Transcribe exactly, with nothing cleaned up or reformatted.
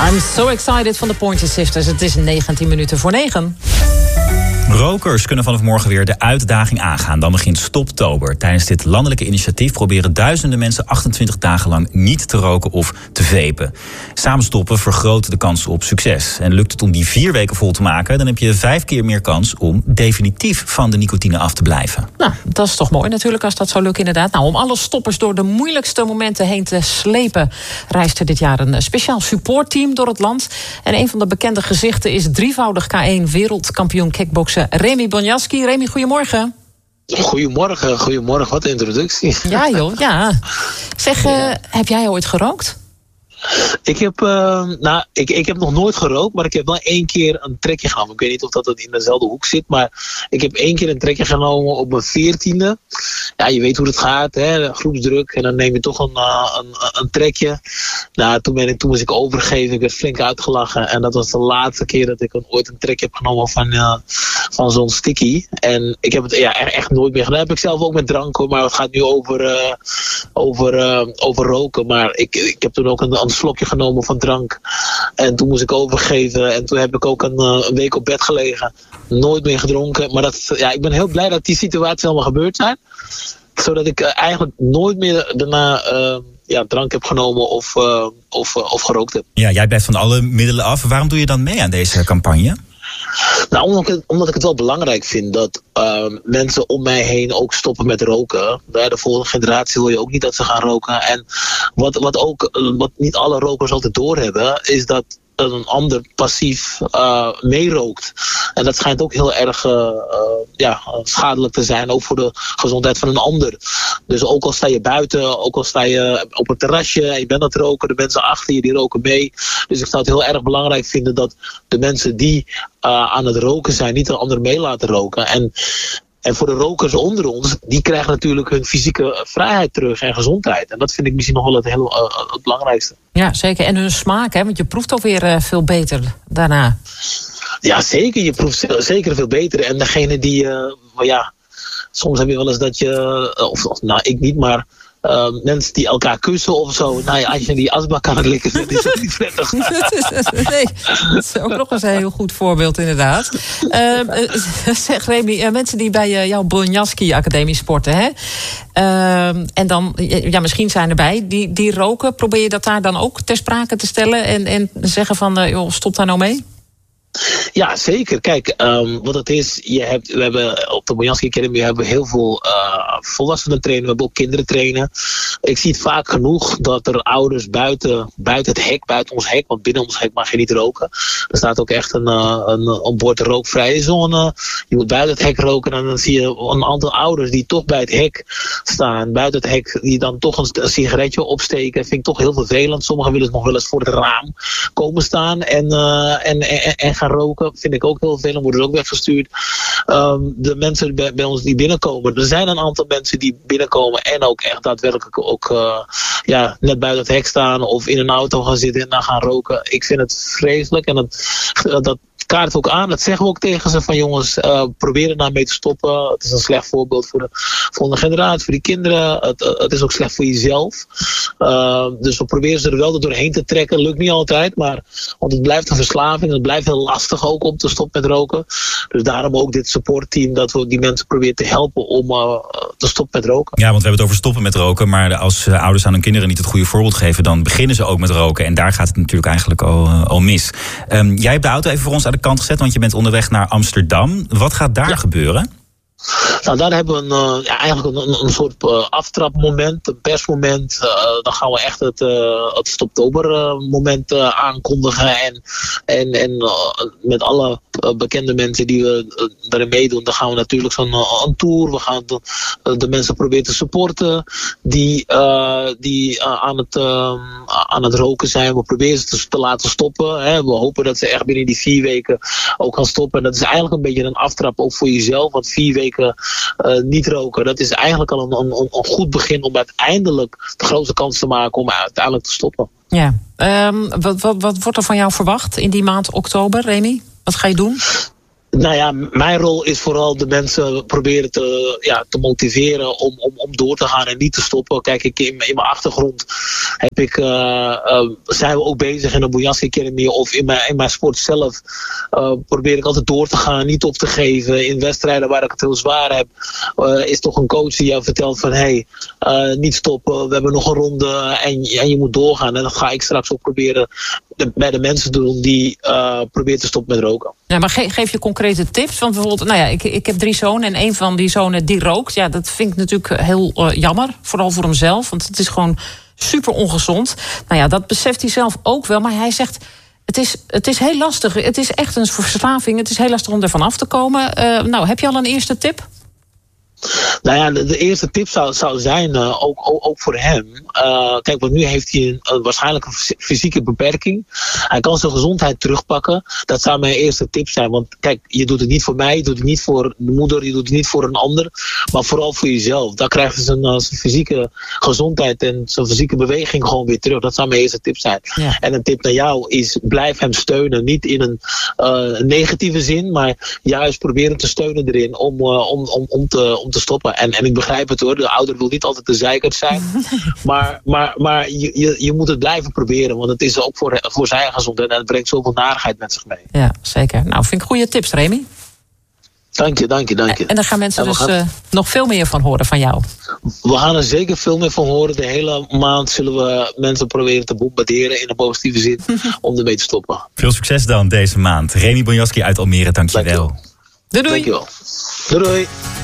I'm so excited van de Pointer Sisters. Het is negentien minuten voor negen. Rokers kunnen vanaf morgen weer de uitdaging aangaan. Dan begint Stoptober. Tijdens dit landelijke initiatief proberen duizenden mensen achtentwintig dagen lang niet te roken of te vapen. Samen stoppen vergroot de kans op succes. En lukt het om die vier weken vol te maken, dan heb je vijf keer meer kans om definitief van de nicotine af te blijven. Nou, dat is toch mooi natuurlijk als dat zou lukken inderdaad. Nou, om alle stoppers door de moeilijkste momenten heen te slepen, reist er dit jaar een speciaal supportteam door het land. En een van de bekende gezichten is drievoudig K één wereldkampioen kickboksen Remy Bonjasky. Remy, goedemorgen. Goedemorgen, goedemorgen. Wat een introductie. Ja joh, ja. Zeg, uh, heb jij ooit gerookt? Ik heb, uh, nou, ik, ik heb nog nooit gerookt, maar ik heb wel één keer een trekje genomen. Ik weet niet of dat in dezelfde hoek zit, maar ik heb één keer een trekje genomen op mijn veertiende. Ja, je weet hoe het gaat, hè, groepsdruk. En dan neem je toch een, uh, een, een trekje. Nou, toen, ben ik, toen moest ik overgeven, ik werd flink uitgelachen. En dat was de laatste keer dat ik een, ooit een trekje heb genomen van, uh, van zo'n sticky. En ik heb het ja, echt, echt nooit meer gedaan. Dat heb ik zelf ook met drank, hoor, maar het gaat nu over, uh, over, uh, over roken. Maar ik, ik heb toen ook een, een slokje genomen van drank. En toen moest ik overgeven. En toen heb ik ook een, een week op bed gelegen. Nooit meer gedronken. Maar dat, ja, ik ben heel blij dat die situaties allemaal gebeurd zijn. Zodat ik uh, eigenlijk nooit meer daarna uh, ja, drank heb genomen of, uh, of, uh, of gerookt heb. Ja, jij blijft van alle middelen af. Waarom doe je dan mee aan deze campagne? Nou, omdat ik, het, omdat ik het wel belangrijk vind dat uh, mensen om mij heen ook stoppen met roken. De volgende generatie wil je ook niet dat ze gaan roken. En wat, wat ook, wat niet alle rokers altijd doorhebben, is dat een ander passief uh, meerookt. En dat schijnt ook heel erg uh, uh, ja, schadelijk te zijn, ook voor de gezondheid van een ander. Dus ook al sta je buiten, ook al sta je op een terrasje en je bent aan het roken, de mensen achter je die roken mee. Dus ik zou het heel erg belangrijk vinden dat de mensen die uh, aan het roken zijn, niet een ander mee laten roken. En En voor de rokers onder ons, die krijgen natuurlijk hun fysieke vrijheid terug en gezondheid. En dat vind ik misschien nog wel het, heel, uh, het belangrijkste. Ja, zeker. En hun smaak, hè? Want je proeft ook weer uh, veel beter daarna. Ja, zeker. Je proeft zeker veel beter. En degene die, uh, ja, soms heb je wel eens dat je, uh, of, of nou, ik niet, maar Uh, mensen die elkaar kussen of zo. Nou ja, als je die asbak kan likken, dat is ook niet prettig. Nee, dat is ook nog eens een heel goed voorbeeld inderdaad. Uh, zeg Remy, uh, mensen die bij uh, jouw Bonjasky Academie sporten, hè? Uh, en dan, ja, misschien zijn erbij, die, die roken. Probeer je dat daar dan ook ter sprake te stellen en, en zeggen van, uh, joh, stop daar nou mee? Ja, zeker. Kijk, um, wat het is, je hebt, we hebben op de Bonjasky Academy hebben we heel veel uh, volwassenen trainen, we hebben ook kinderen trainen. Ik zie het vaak genoeg dat er ouders buiten, buiten het hek, buiten ons hek, want binnen ons hek mag je niet roken. Er staat ook echt een, uh, een, een bord rookvrije zone. Je moet buiten het hek roken en dan zie je een aantal ouders die toch bij het hek staan, buiten het hek, die dan toch een, een sigaretje opsteken. Vind ik toch heel vervelend. Sommigen willen nog wel eens voor het raam komen staan en, uh, en, en, en gaan roken, vind ik ook heel veel, worden ook weggestuurd. Um, de mensen bij, bij ons die binnenkomen, er zijn een aantal mensen die binnenkomen en ook echt daadwerkelijk ook uh, ja, net buiten het hek staan of in een auto gaan zitten en dan gaan roken. Ik vind het vreselijk en dat, dat kaart ook aan. Dat zeggen we ook tegen ze van jongens, uh, probeer er nou mee te stoppen. Het is een slecht voorbeeld voor de volgende generatie, voor die kinderen. Het, uh, het is ook slecht voor jezelf. Uh, dus we proberen ze er wel doorheen te trekken. Lukt niet altijd, maar want het blijft een verslaving. Het blijft heel lastig ook om te stoppen met roken. Dus daarom ook dit supportteam dat we die mensen proberen te helpen om uh, te stoppen met roken. Ja, want we hebben het over stoppen met roken, maar als uh, ouders aan hun kinderen niet het goede voorbeeld geven, dan beginnen ze ook met roken. En daar gaat het natuurlijk eigenlijk al, uh, al mis. Um, jij hebt de auto even voor ons aan de kant gezet, want je bent onderweg naar Amsterdam. Wat gaat daar ja. gebeuren? Nou, daar hebben we een, uh, ja, eigenlijk een, een soort uh, aftrapmoment, een persmoment. Uh, dan gaan we echt het, uh, het Stoptober uh, moment uh, aankondigen. En, en, en uh, met alle uh, bekende mensen die we uh, daarin meedoen, dan gaan we natuurlijk zo'n uh, een tour. We gaan de, uh, de mensen proberen te supporten die, uh, die uh, aan, het, uh, aan het roken zijn. We proberen ze te, te laten stoppen. Hè. We hopen dat ze echt binnen die vier weken ook gaan stoppen. En dat is eigenlijk een beetje een aftrap ook voor jezelf, want vier weken Uh, niet roken, dat is eigenlijk al een, een, een goed begin om uiteindelijk de grootste kans te maken om uiteindelijk te stoppen. Ja, um, wat, wat, wat wordt er van jou verwacht in die maand oktober, Remy? Wat ga je doen? Nou ja, mijn rol is vooral de mensen proberen te, ja, te motiveren om, om, om door te gaan en niet te stoppen. Kijk, ik, in, in mijn achtergrond heb ik, uh, uh, zijn we ook bezig in de Bojanski Academy of in mijn, in mijn sport zelf. Uh, probeer ik altijd door te gaan, niet op te geven. In wedstrijden waar ik het heel zwaar heb, uh, is toch een coach die jou vertelt van hey, uh, niet stoppen, we hebben nog een ronde en, en je moet doorgaan. En dat ga ik straks ook proberen de, bij de mensen doen die uh, proberen te stoppen met roken. Ja, maar ge- geef je concrete tips? Want bijvoorbeeld, nou ja, ik, ik heb drie zonen en een van die zonen die rookt. Ja, dat vind ik natuurlijk heel uh, jammer. Vooral voor hemzelf, want het is gewoon super ongezond. Nou ja, dat beseft hij zelf ook wel. Maar hij zegt, het is, het is heel lastig. Het is echt een verslaving. Het is heel lastig om ervan af te komen. Uh, nou, heb je al een eerste tip? Nou ja, de, de eerste tip zou, zou zijn, uh, ook, ook, ook voor hem. Uh, kijk, want nu heeft hij een, een, waarschijnlijk een fysieke beperking. Hij kan zijn gezondheid terugpakken. Dat zou mijn eerste tip zijn. Want kijk, je doet het niet voor mij, je doet het niet voor de moeder, je doet het niet voor een ander. Maar vooral voor jezelf. Dan krijgt hij zijn, uh, zijn fysieke gezondheid en zijn fysieke beweging gewoon weer terug. Dat zou mijn eerste tip zijn. Ja. En een tip naar jou is, blijf hem steunen. Niet in een uh, negatieve zin, maar juist proberen te steunen erin om, uh, om, om, om te... Om te stoppen. En, en ik begrijp het hoor, de ouder wil niet altijd de zeikert zijn. maar maar, maar je, je, je moet het blijven proberen, want het is ook voor, voor zijn gezondheid en het brengt zoveel narigheid met zich mee. Ja, zeker. Nou, vind ik goede tips, Remy. Dank je, dank je, dank je. En daar gaan mensen dus gaan... uh, nog veel meer van horen van jou. We gaan er zeker veel meer van horen. De hele maand zullen we mensen proberen te bombarderen in een positieve zin om ermee te stoppen. Veel succes dan deze maand. Remy Bojanski uit Almere, dank je wel. Doei doei. Dank je wel. Doei doei.